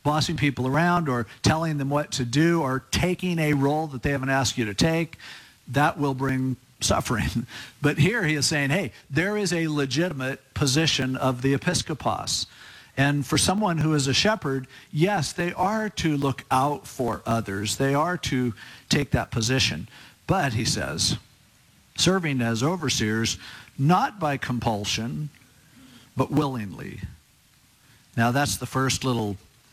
bossing people around or telling them what to do or taking a role that they haven't asked you to take, that will bring suffering. But here he is saying, hey, there is a legitimate position of the episkopos. And for someone who is a shepherd, yes, they are to look out for others. They are to take that position. But, he says, serving as overseers, not by compulsion, but willingly. Now, that's the first little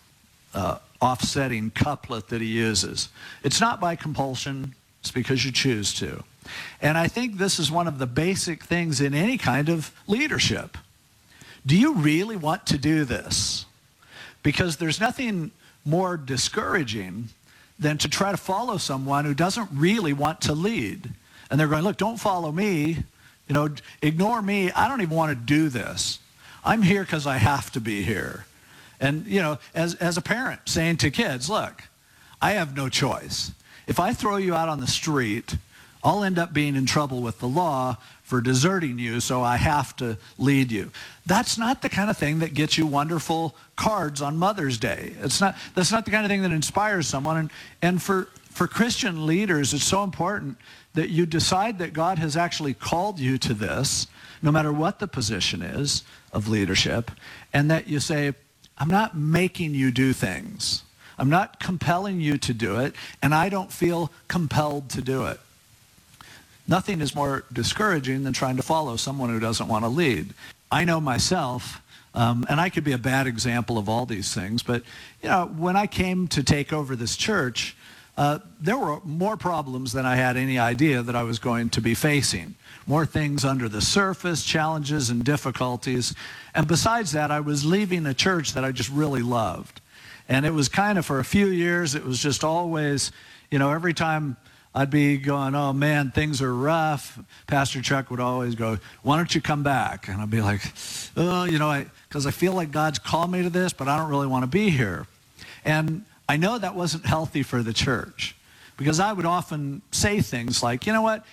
offsetting couplet that he uses. It's not by compulsion, it's because you choose to. And I think this is one of the basic things in any kind of leadership. Do you really want to do this? Because there's nothing more discouraging than to try to follow someone who doesn't really want to lead. And they're going, look, don't follow me. Ignore me. I don't even want to do this. I'm here because I have to be here. And, as a parent saying to kids, look, I have no choice. If I throw you out on the street, I'll end up being in trouble with the law for deserting you, so I have to lead you. That's not the kind of thing that gets you wonderful cards on Mother's Day. That's not the kind of thing that inspires someone. And for Christian leaders, it's so important that you decide that God has actually called you to this, no matter what the position is of leadership, and that you say, I'm not making you do things. I'm not compelling you to do it, and I don't feel compelled to do it. Nothing is more discouraging than trying to follow someone who doesn't want to lead. I know myself, and I could be a bad example of all these things, but when I came to take over this church, there were more problems than I had any idea that I was going to be facing. More things under the surface, challenges and difficulties. And besides that, I was leaving a church that I just really loved. And it was kind of, for a few years, it was just always, every time I'd be going, oh man, things are rough, Pastor Chuck would always go, why don't you come back? And I'd be like, oh, because I feel like God's called me to this, but I don't really want to be here. And I know that wasn't healthy for the church, because I would often say things like, you know what,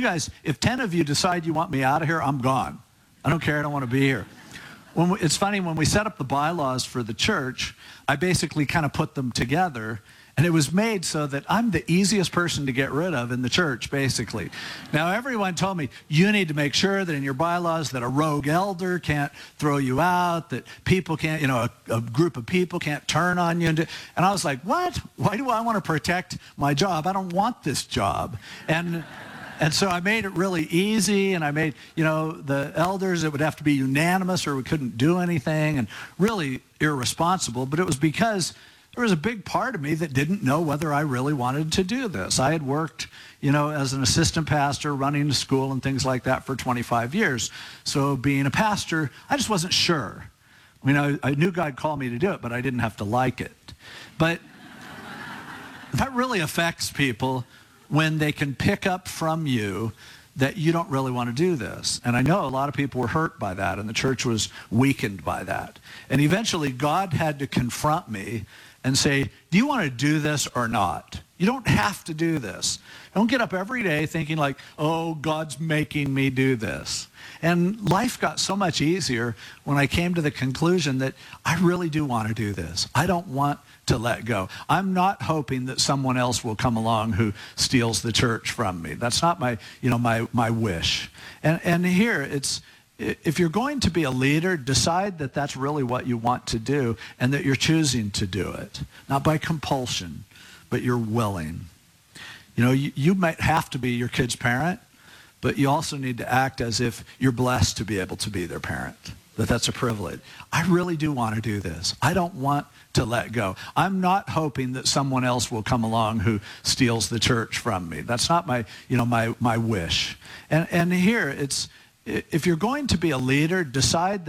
if 10 of you decide you want me out of here, I'm gone. I don't care, I don't want to be here. It's funny, when we set up the bylaws for the church, I basically kind of put them together, and it was made so that I'm the easiest person to get rid of in the church, basically. Now, everyone told me, you need to make sure that in your bylaws that a rogue elder can't throw you out, that people can't, a group of people can't turn on you. And I was like, what? Why do I want to protect my job? I don't want this job. And so I made it really easy, and I made, the elders, it would have to be unanimous or we couldn't do anything, and really irresponsible. But it was because there was a big part of me that didn't know whether I really wanted to do this. I had worked, as an assistant pastor, running a school and things like that for 25 years. So being a pastor, I just wasn't sure. I knew God called me to do it, but I didn't have to like it. But that really affects people when they can pick up from you that you don't really want to do this. And I know a lot of people were hurt by that, and the church was weakened by that. And eventually God had to confront me and say, do you want to do this or not? You don't have to do this. Don't get up every day thinking like, oh, God's making me do this. And life got so much easier when I came to the conclusion that I really do want to do this. I don't want to let go. I'm not hoping that someone else will come along who steals the church from me. That's not my wish. And here it's, if you're going to be a leader, decide that that's really what you want to do and that you're choosing to do it. Not by compulsion, but you're willing. You might have to be your kid's parent, but you also need to act as if you're blessed to be able to be their parent, that's a privilege. I really do want to do this. I don't want to let go. I'm not hoping that someone else will come along who steals the church from me. That's not my wish. And here it's, if you're going to be a leader, decide that